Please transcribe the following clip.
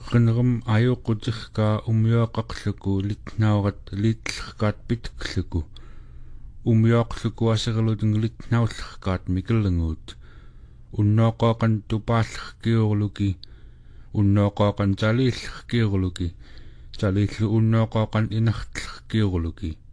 qinnerum ajuqqutirkaa umiuaqarluku litnaurat liitlerkaat pitukluku umiuaqluku aserlutung litnaullerkaat mikellenguut unnoqoqan tupaallerkiurluki unnoqoqan taliillerkiurluki taliillu unnoqoqan inertlerkiurluki